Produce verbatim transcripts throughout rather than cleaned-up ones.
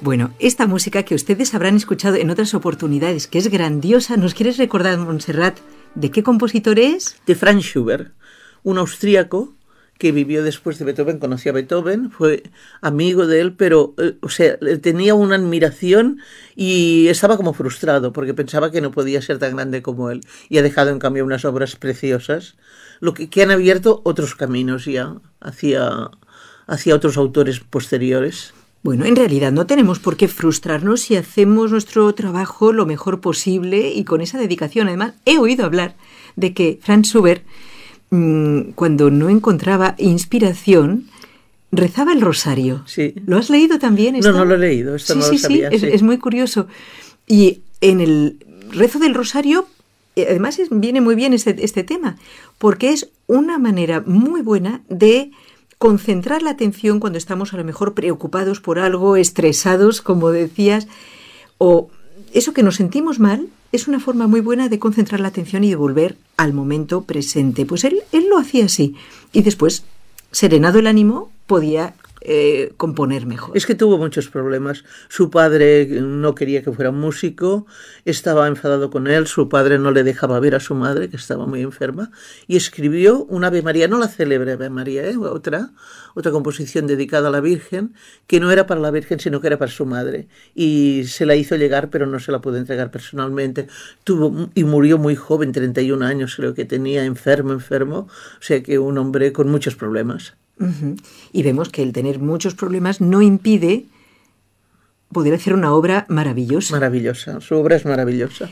Bueno, esta música que ustedes habrán escuchado en otras oportunidades, que es grandiosa, ¿nos quieres recordar, Montserrat, de qué compositor es? De Franz Schubert, un austríaco que vivió después de Beethoven, conocía a Beethoven, fue amigo de él, pero, eh, o sea, tenía una admiración y estaba como frustrado porque pensaba que no podía ser tan grande como él, y ha dejado en cambio unas obras preciosas, lo que, que han abierto otros caminos ya hacia, hacia otros autores posteriores. Bueno, en realidad no tenemos por qué frustrarnos si hacemos nuestro trabajo lo mejor posible y con esa dedicación. Además, he oído hablar de que Franz Schubert, cuando no encontraba inspiración, rezaba el rosario. Sí. ¿Lo has leído también? ¿Esto? No, no lo he leído. Esto sí, no sí, lo sabía, sí, sí. Es, es muy curioso. Y en el rezo del rosario, además es, viene muy bien este, este tema, porque es una manera muy buena de concentrar la atención cuando estamos a lo mejor preocupados por algo, estresados, como decías, o eso que nos sentimos mal. Es una forma muy buena de concentrar la atención y de volver al momento presente. Pues él, él lo hacía así. Y después, serenado el ánimo, podía eh, componer mejor. Es que tuvo muchos problemas. Su padre no quería que fuera músico, estaba enfadado con él, su padre no le dejaba ver a su madre, que estaba muy enferma, y escribió un Ave María, no la célebre Ave María, ¿eh? otra, otra composición dedicada a la Virgen, que no era para la Virgen, sino que era para su madre. Y se la hizo llegar, pero no se la pudo entregar personalmente. Tuvo, y murió muy joven, treinta y un años creo que tenía, enfermo, enfermo, o sea que un hombre con muchos problemas. Uh-huh. Y vemos que el tener muchos problemas no impide poder hacer una obra maravillosa. Maravillosa, su obra es maravillosa.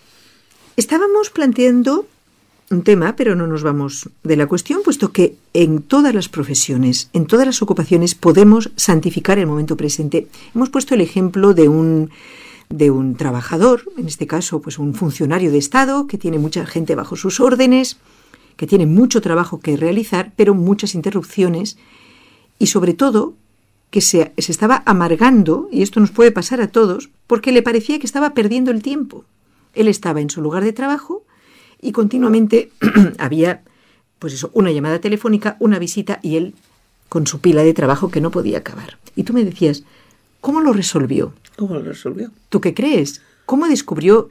Estábamos planteando un tema, pero no nos vamos de la cuestión, puesto que en todas las profesiones, en todas las ocupaciones, podemos santificar el momento presente. Hemos puesto el ejemplo de un, de un trabajador, en este caso pues un funcionario de Estado, que tiene mucha gente bajo sus órdenes, que tiene mucho trabajo que realizar, pero muchas interrupciones, y sobre todo que se, se estaba amargando, y esto nos puede pasar a todos, porque le parecía que estaba perdiendo el tiempo. Él estaba en su lugar de trabajo y continuamente había pues eso, una llamada telefónica, una visita, y él con su pila de trabajo que no podía acabar. Y tú me decías, ¿cómo lo resolvió? ¿Cómo lo resolvió? ¿Tú qué crees? ¿Cómo descubrió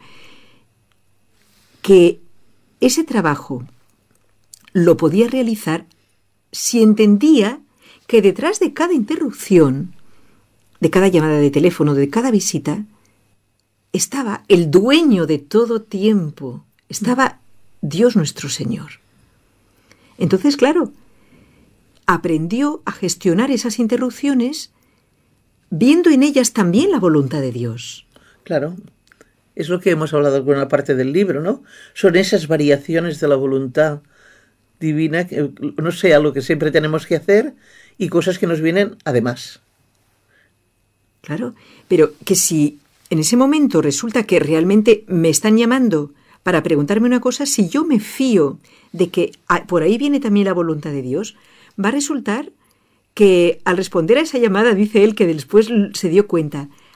que ese trabajo lo podía realizar si entendía que detrás de cada interrupción, de cada llamada de teléfono, de cada visita, estaba el dueño de todo tiempo, estaba Dios nuestro Señor? Entonces, claro, aprendió a gestionar esas interrupciones viendo en ellas también la voluntad de Dios. Claro, es lo que hemos hablado en alguna parte del libro, ¿no? Son esas variaciones de la voluntad divina, que, no sé, algo que siempre tenemos que hacer y cosas que nos vienen además. Claro, pero que si en ese momento resulta que realmente me están llamando para preguntarme una cosa, si yo me fío de que por ahí viene también la voluntad de Dios, va a resultar que al responder a esa llamada, dice él que después se dio cuenta,